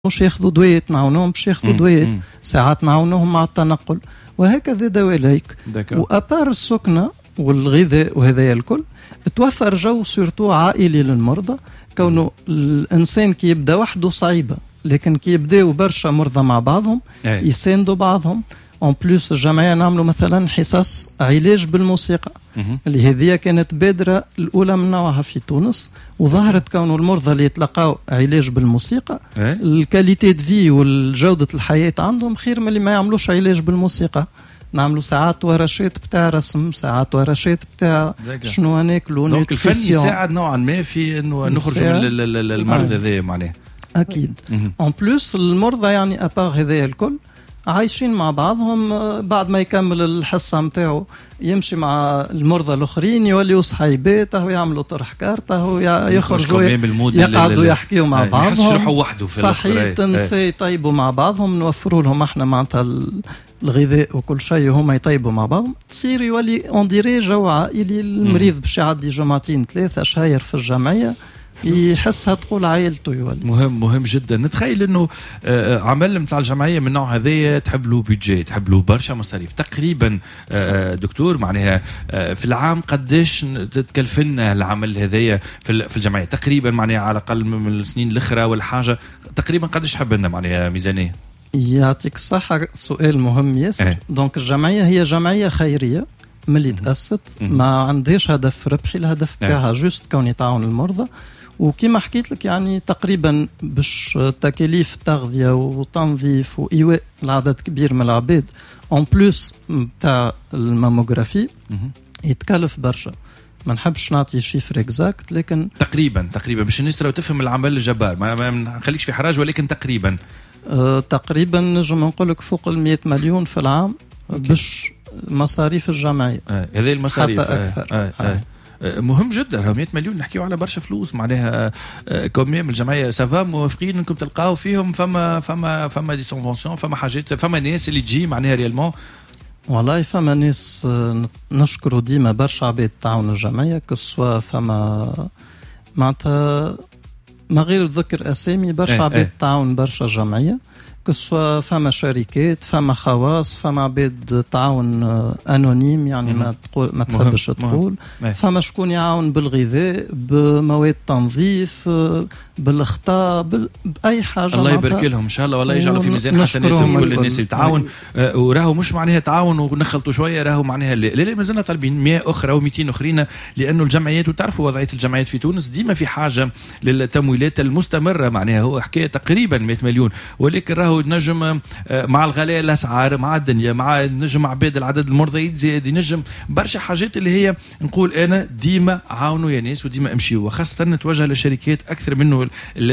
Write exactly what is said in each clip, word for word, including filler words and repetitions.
مش ياخذوا دواء نعاونوهم باش ياخذوا دواء، ساعات نعاونوهم مع التنقل وهكذا دواليك. وأبار السكنة والغذاء وهذا الكل توفر جو سورتو عائلي للمرضى، كونه الإنسان كي يبدأ وحده صعيبة، لكن كي يبدأوا برشا مرضى مع بعضهم يساندوا بعضهم. اون بلوس الجمعيه نعملوا مثلا حصص علاج بالموسيقى اللي هذه كانت بادره الاولى من نوعها في تونس، وظهرت كون المرضى اللي يتلقاو علاج بالموسيقى الكاليتي دو في والجوده الحياه عندهم خير من اللي ما يعملوش علاج بالموسيقى. نعملوا ساعات ورشات بتاع رسم، ساعات ورشات بتاع شنو ناكلوا. دونك الفن يساعد نوعا ما في انه نخرج من المرض هذا معناه. اكيد. اون بلوس المرضى يعني ابار هذا الكل عايشين مع بعضهم، بعد ما يكمل الحصة متاعه يمشي مع المرضى الآخرين يوليوا صحيبات، يعملوا طرح كارته، يخرجوا يقعدوا يحكيوا مع بعضهم. صحيح تنسي يطيبوا مع بعضهم، نوفروا لهم احنا معناتها الغذاء وكل شيء وهم يطيبوا مع بعض، تصير يولي اون ديري جو عائلي. المريض باش يعدي جمعتين ثلاثة شهير في الجمعية يحسها تقول عائلته يولي. مهم مهم جدا. نتخيل انه عمل متاع الجمعيه من نوع هذايا تحب له بيدجي، تحب له برشا مصاريف تقريبا. دكتور معناها في العام قداش تكلفنا العمل هذايا في الجمعيه تقريبا، معناها على الاقل من السنين الاخرى ولا حاجه تقريبا قداش حب لنا معناها ميزانيه؟ يعطيك الصحه، سؤال مهم ياسر. اه. دونك الجمعيه هي جمعيه خيريه ملي تأسست، ما عندهاش هدف ربحي، الهدف بتاعها جوست كون يتعاون المرضى. وكما حكيت لك يعني تقريبا باش تكاليف تغذية وتنظيف وإيواء العدد كبير من العباد اون بلوس بتاع الماموغرافي يتكلف برشا. ما نحبش نعطي شيفر اكزاكت، لكن تقريبا تقريبا باش الناس لو تفهم العمل الجبار، ما نخليكش في حراج، ولكن تقريبا أه تقريبا نجم نقول لك فوق المئة مليون في العام. أوكي. باش مصاريف الجمعية آه. هذه المصاريف حتى أكثر. آه. آه. آه. مهم جدا. مئة مليون نحكيو على برشا فلوس معناها. كوميام الجمعيه سافا موافقين انكم تلقاو فيهم فما فما فما دي سونفونسيون، فما حاجات، فما ناس اللي تجي معناها ريالمون؟ والله فما ناس نشكروا ديما برشا عباد تعاون الجمعيه، كسوا فما معناتها ما غير ذكر اسامي برشا عباد تعاون برشا الجمعيه، كسوا فما شركات، فما خواص، فما عباد تعاون انونيم يعني ما تقول ما تحبش تقول، فما شكون يعاون بالغذاء، بمواد تنظيف، بالاخطاء، باي حاجه. الله يبارك لهم ان شاء الله، والله يجعلوا في ميزان حسناتهم كل الناس اللي تعاون. آه وراهو مش معناها تعاون ونخلطوا شويه، راهو معناها لا لا ما زلنا طالبين مئة اخرى ومئتين اخرين، لانه الجمعيات وتعرفوا وضعيه الجمعيات في تونس ديما في حاجه للتمويلات المستمره. معناها هو حكايه تقريبا مئة مليون، ولكن راهو نجم مع الغلاء الاسعار، مع الدنيا، مع نجم عباد العدد المرضى يزيد، نجم برشا حاجات اللي هي نقول انا ديما عاونوا يا ناس وديما امشيوا، وخاصه نتوجه للشركات اكثر منه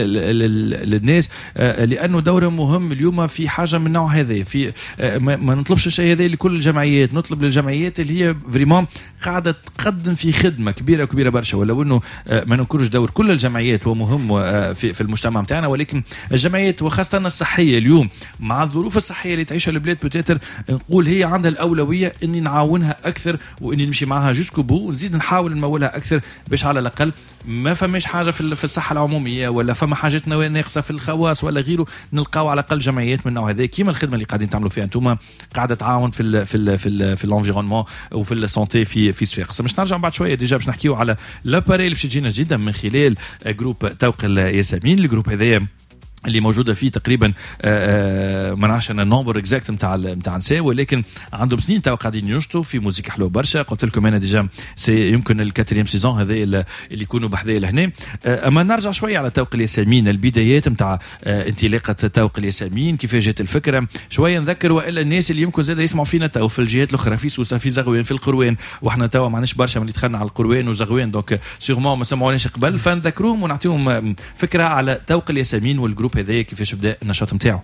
للناس، لانه دورهم مهم اليوم في حاجه من نوع هذا. في ما نطلبش الشيء هذا لكل الجمعيات، نطلب للجمعيات اللي هي فريمون قاعده تقدم في خدمه كبيره كبيره برشا، ولو انه ما ننكرش دور كل الجمعيات هو مهم في في المجتمع بتاعنا، ولكن الجمعيات وخاصه الصحيه اليوم مع الظروف الصحيه اللي تعيشها البلاد بتاتر نقول هي عندها الاولويه اني نعاونها اكثر، واني نمشي معها جوسكو بو، ونزيد نحاول نمولها اكثر باش على الاقل ما فماش حاجه في في الصحه العموميه ولا فما حاجات ناقصه في الخواص ولا غيره، نلقاو على الاقل جمعيات من النوع هذا كيما الخدمه اللي قاعدين تعملوا فيها انتم، قاعده تعاون في ال في ال في ال في الانفيرونمون وفي السونتي في في سفاق. باش نرجع بعد شويه ديجا باش نحكيو على لاباري اللي باش تجينا جدا من خلال جروب توق الياسمين. الجروب هذايا اللي موجوده فيه تقريبا ما نعرفش انا النمبر اكزاكت نتاع نتاع نساء، ولكن عندهم سنين توا قاعدين ينشطوا في موسيقى حلوه برشا. قلت لكم انا ديجا سي يمكن الكاتريم سيزون هذا اللي يكونوا بحذايا لهنا. اما نرجع شويه على توق الياسمين، البدايات نتاع انطلاقه توق الياسمين، كيف جات الفكره شويه نذكر، والا الناس اللي يمكن زاد يسمعوا فينا تو في الجهات الاخرى في سوسه في زغوان في القروان، واحنا توا ما عندناش برشا من دخلنا على القروان وزغوان، دونك سيغمون ما سمعوناش قبل، فنذكروهم ونعطيهم فكره على توق الياسمين والجروب هذا كيفاش بدا النشاط نتاعو.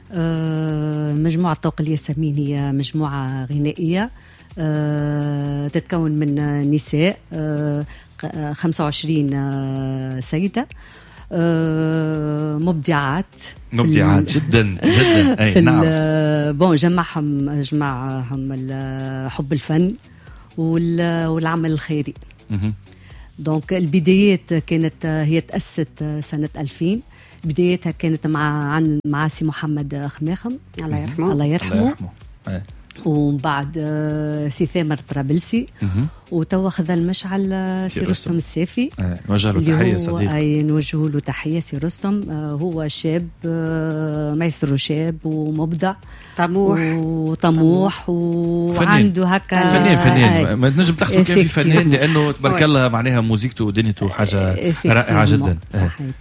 أه مجموعة توق الياسمين هي مجموعة غنائية أه تتكون من نساء أه خمسة وعشرين أه سيدة أه مبدعات مبدعات جدا جدا. اي نعم. بون جمعهم جمعهم حب الفن والعمل الخيري. دونك البدايات كانت هي تأسست سنة ألفين، بدايتها كانت مع عن مع سي محمد خماخم الله يرحمه الله يرحمه, الله يرحمه. ومن بعد سي ثامر طرابلسي وتوا خذ المشعل سي رستم السافي. نوجه له تحيه صديق. اي نوجه له تحيه سي رستم. هو شاب مايسترو شاب ومبدع طموح وطموح وعنده هكا فنان فنان ما تنجم تحصل كان في فنان لانه تبارك الله معناها موزيكته ودنيته حاجه رائعه جدا. صحيح.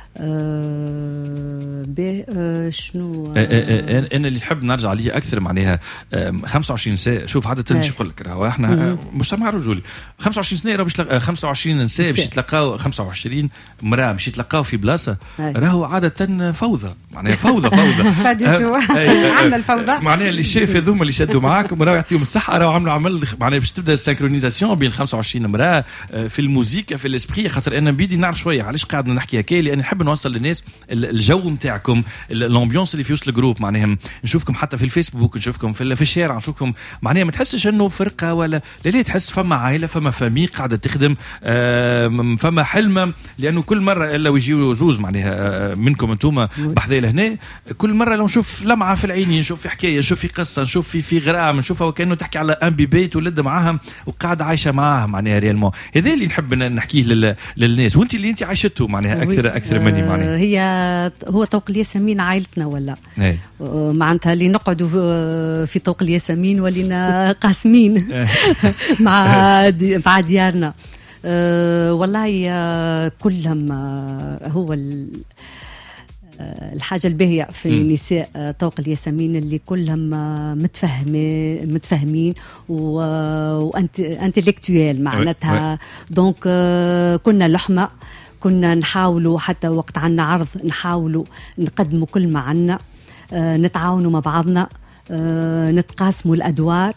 أه به أه شنو أه أه انا اللي نحب نرجع عليه اكثر معناها خمسة وعشرين سنه. شوف عاده مش يقول لك راهو احنا مجتمع رجولي خمسة وعشرين سنه راهو باش خمسة وعشرين نساء باش يتلقاو خمسة وعشرين مراه باش يتلقاو في بلاصه راهو عاده فوضى معناها فوضى فوضى عمل الفوضى معناها اللي شاف هذوما اللي شدوا معاكم راهو يعطيهم الصحه راهو عملوا عمل معناها باش تبدا السينكرونيزاسيون بين خمسة وعشرين مراه في الموسيقى في الاسبري. خاطر انا بيدي نعرف شويه علاش قاعد نحكي هكا لان نحب نوصل للناس الجو نتاعكم الامبيونس اللي في وسط الجروب معناها نشوفكم حتى في الفيسبوك نشوفكم في في الشارع نشوفكم معناها ما تحسش انه فرقه ولا لا تحس فما عائله فما فامي قاعده تخدم فما حلمه لانه كل مره الا ويجيو زوز معناها منكم انتم بحذايا لهنا كل مره لو نشوف لمعه في العين نشوف في حكايه نشوف في قصه نشوف في في غرام نشوفها وكانه تحكي على ام بي بيت ولد معاها وقاعده عايشه معاها معناها ريالمون. هذا اللي نحب نحكيه للناس وانت اللي انت عايشته معناها اكثر اكثر مني معناها. هي هو طوق الياسمين عائلتنا ولا معناتها اللي نقعدوا في طوق الياسمين ولينا قاسمين مع مع ديارنا. أه والله كلهم هو الحاجة الباهية في م. نساء طوق الياسمين اللي كلهم متفهمين متفهمين وانت انتلكتويل معناتها دونك كنا لحمة كنا نحاولوا حتى وقت عنا عرض نحاولوا نقدموا كل ما عنا آه نتعاونوا مع بعضنا آه نتقاسموا الأدوار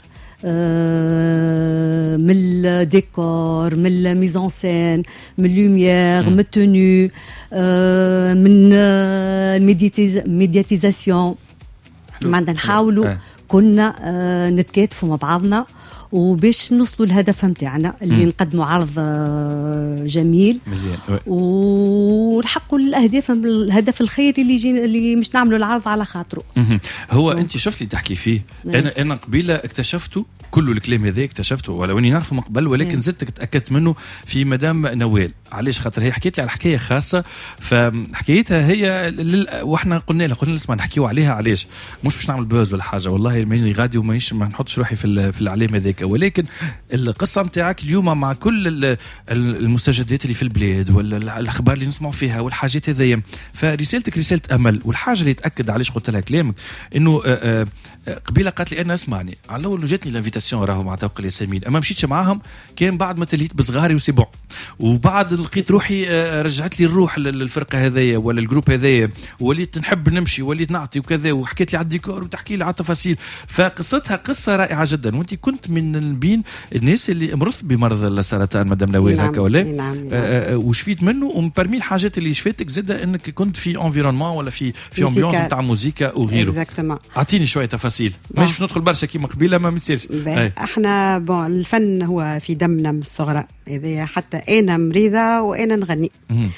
آه من الديكور من الميزون سين من اللوميير من التونو آه من الميدياتيزاسيون معنا نحاولوا كنا آه نتكاتفوا مع بعضنا وباش نوصلوا الهدف متاعنا اللي نقدموا عرض جميل مزيان ونحققوا الاهداف الهدف الخيري اللي جي اللي مش نعملوا العرض على خاطره. هو انت شفت لي تحكي فيه انا انا قبيله اكتشفته كل الكلام هذا اكتشفته ولو اني نعرفه من قبل ولكن زدت تاكدت منه في مدام نوال. علاش؟ خاطر هي حكيت لي على حكايه خاصه فحكايتها هي لل... واحنا قلنا لها قلنا نسمع نحكيوا عليها علاش مش باش نعمل بوز ولا حاجه والله ماني غادي ومانيش ما نحطش روحي في في الاعلام هذاك ولكن القصه نتاعك اليوم مع كل المستجدات اللي في البلاد ولا الاخبار اللي نسمعوا فيها والحاجات هذيا فرسالتك رساله امل. والحاجه اللي تاكد علاش قلت لها كلامك انه قبيله قالت لي انا اسمعني على الاول جاتني الانفيتاسيون راهو مع توق الياسمين اما مشيتش معاهم كان بعد ما تليت بصغاري وسي بون وبعد لقيت روحي رجعت لي الروح للفرقه هذيا ولا الجروب هذايا وليت نحب نمشي وليت نعطي وكذا وحكيت لي على الديكور وتحكي لي على التفاصيل فقصتها قصه رائعه جدا. وانت كنت من بين الناس اللي مرضت بمرض السرطان مدام نوال نعم. هكا ولا نعم. وشفيت منه ومبرمي الحاجات اللي شفيتك زاده انك كنت في انفيرونمون ولا في في امبيونس نتاع موسيقى وغيره. اعطيني شويه تفاصيل مش باش ندخل برشا كيما قبيله ما متصيرش. احنا بون الفن هو في دمنا من الصغرى اذا حتى انا مريضه وانا نغني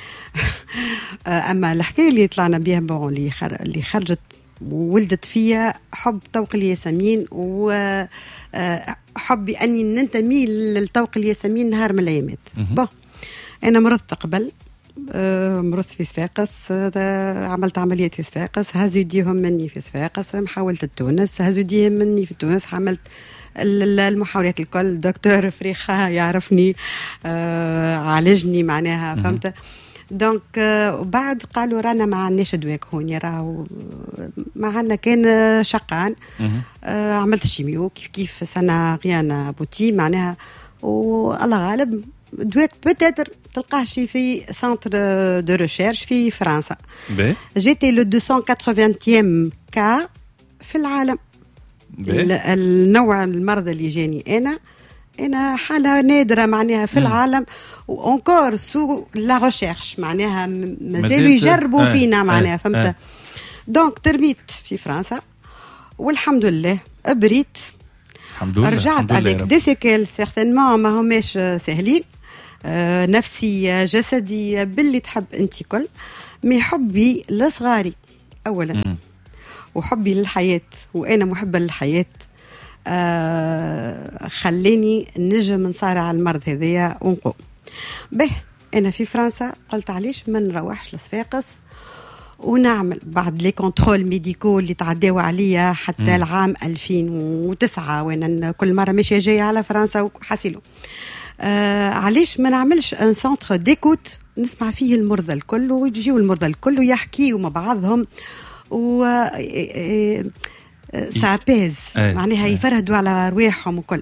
اما الحكايه اللي طلعنا بها بون اللي خر... اللي خرجت وولدت فيا حب طوق الياسمين وحب اني ننتمي للطوق الياسمين نهار من الايامات. بون انا مرضت قبل مرضت في صفاقس عملت عمليات في صفاقس هزوا يديهم مني في صفاقس محاولت تونس هزوا يديهم مني في تونس عملت المحاولات الكل دكتور فريخة يعرفني آه عالجني معناها فهمت دونك وبعد قالوا رانا ما عندناش دواك هون راهو معنا كان شقان آه عملت شيميو كيف كيف سنة غيانا بوتي معناها والله غالب دواك بتاتر تلقاه شي في سنتر دو ريشيرش في فرنسا. جيتي لو مئتين وثمانين كا في العالم. النوع المرضى اللي جاني انا انا حاله نادره معناها في م. العالم وانكور سو لا ريشيرش معناها مازالوا يجربوا آه. فينا معناها آه. فهمت آه. دونك ترميت في فرنسا والحمد لله بريت الحمد لله رجعت افيك دي سيكيل سيغتينمون ما هماش ساهلين آه نفسي جسدي باللي تحب انت كل. مي حبي لصغاري اولا م. وحبي للحياه وانا محبه للحياه آه خليني نجم نصارع المرض هذايا ونقوم به. انا في فرنسا قلت علاش ما نروحش لصفاقس ونعمل بعد لي كونترول ميديكو اللي تعداوا عليا حتى م. العام ألفين وتسعة وانا كل مره ماشيه جايه على فرنسا وحاسيلو. آه علاش ما نعملش ان سنتر ديكوت نسمع فيه المرضى الكل ويجيو المرضى الكل ويحكيوا مع بعضهم و سابيز معناها يفرهدوا على رواحهم وكل.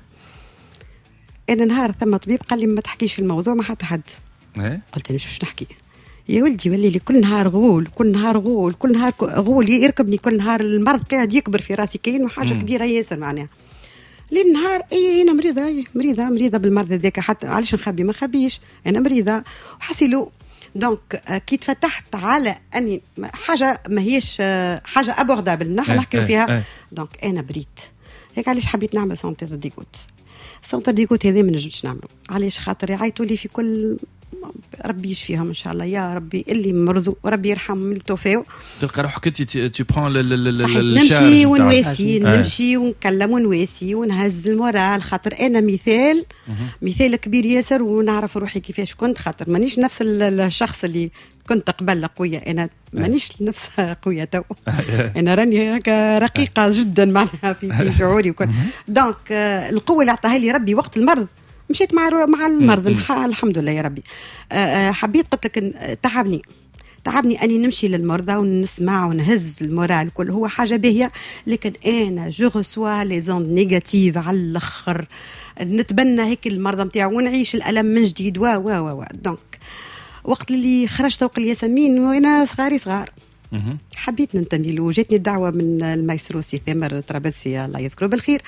انا نهار ثم طبيب قال لي ما تحكيش في الموضوع ما حتى حد. قلت انا مش نحكي يا ولدي ولي لي كل نهار غول كل نهار غول كل نهار غول يركبني كل نهار المرض قاعد يكبر في راسي كاين وحاجه كبيره ياسر معناها ليل نهار اي انا مريضه أي مريضه مريضه بالمرض هذاك حتى علاش نخبي ما خبيش انا مريضه وحسيلو. دونك كي تفتحت على اني حاجه ما هيش حاجه ابوردابل نحن نحكي فيها دونك انا بريت هيك علاش حبيت نعمل سونتر ديكوت. سونتر ديكوت هذا ما نجمش نعمله علاش خاطر يعيطوا لي في كل ربي يشفيهم ان شاء الله يا ربي اللي مرضوا وربي يرحمهم يتوفاو. تلقى روحك انت تي برون نمشي ونواسي نمشي ونكلم ونواسي ونهز المورال خاطر انا مثال مثال كبير ياسر ونعرف روحي كيفاش كنت خاطر مانيش نفس الشخص اللي كنت قبل قويه. انا مانيش نفس قويه تو انا راني هكا رقيقه جدا معناها في في شعوري وكل. دونك القوه اللي عطاها لي ربي وقت المرض مشيت مع مع المرض الحمد لله يا ربي. أه حبيت قلت لك تعبني تعبني اني نمشي للمرضى ونسمع ونهز المورال كل هو حاجه باهيه لكن انا جو ريسوا لي زوند نيجاتيف على الاخر نتبنى هيك المرضى نتاعو ونعيش الالم من جديد وا وا وا. دونك وقت اللي خرجت توق الياسمين وانا صغاري صغار حبيت ننتمي له. جاتني الدعوه من المايسترو سي ثامر طرابلسي الله يذكره بالخير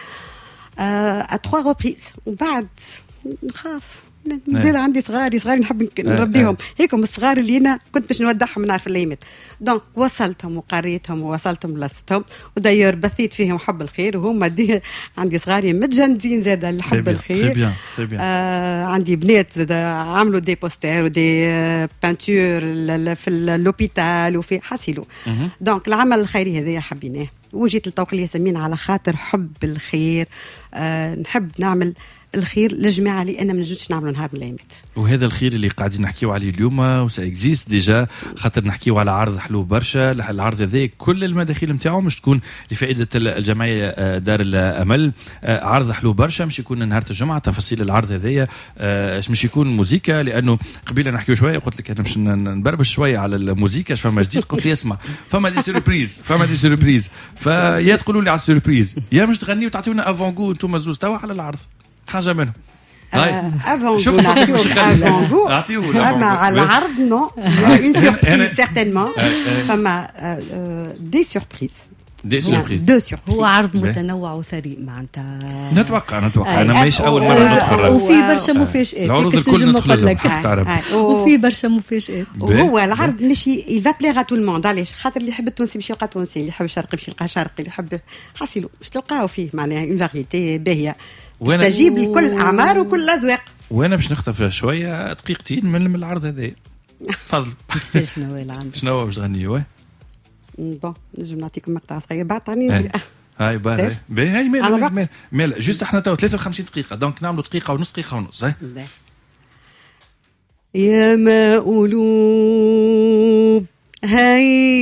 ا تخوا ريبريز وبعد نخاف مازال عندي صغاري صغاري نحب نربيهم هيكم الصغار اللي انا كنت باش نودعهم نعرف الايامات. دونك وصلتهم وقريتهم ووصلتهم لستهم وداير بثيت فيهم حب الخير وهم دي عندي صغاري متجندين زاده لحب الخير. آه عندي بنات زاده عملوا دي بوستر ودي بانتور في اللوبيتال وفي حاسيلو. دونك العمل الخيري هذا حبيناه وجيت لطوق الياسمين على خاطر حب الخير. آه نحب نعمل الخير للجماعه اللي انا ما نجمش نعملوا نهار من الايامات. وهذا الخير اللي قاعدين نحكيو عليه اليوم وسا اكزيست ديجا خاطر نحكيو على عرض حلو برشا. العرض هذا كل المداخيل نتاعو مش تكون لفائده الجمعيه دار الامل. عرض حلو برشا مش يكون نهار الجمعه. تفاصيل العرض هذايا مش يكون موزيكا لانه قبيله نحكيو شويه قلت لك انا مش نبربش شويه على الموزيكا فما جديد قلت لي اسمع فما دي سيربريز فما دي سيربريز فيا تقولوا لي على السيربريز يا مش تغنيوا تعطيونا افونغو انتم زوز توا على العرض حاجه منهم. افونغو نعطيو افونغو اما على العرض نو اون سيربريز سيرتينمون فما دي سيربريز دي سيربريز دو سيربريز. هو عرض متنوع وثري معناتها نتوقع نتوقع انا ماهيش اول مره ندخل وفي برشا مفاجآت العروض الكل ندخل لهم وفي برشا مفاجآت وهو العرض ماشي يفا بليغ تو الموند علاش خاطر اللي يحب التونسي باش يلقى تونسي اللي يحب الشرقي باش يلقى شرقي اللي يحب حاسيلو باش تلقاو فيه معناها اون فاريتي باهيه تستجيب لكل الاعمار وكل الاذواق. وانا باش نخطف شويه دقيقتين من العرض هذا تفضل. شنو العرض شنو باش تغنيوا؟ بون نجم نعطيكم مقطع صغير بعد ثاني هاي باهي باهي هاي مال مال جوست احنا تو ثلاثة وخمسين دقيقه دونك نعملوا دقيقه ونص دقيقه ونص. يا ما قلوب هاي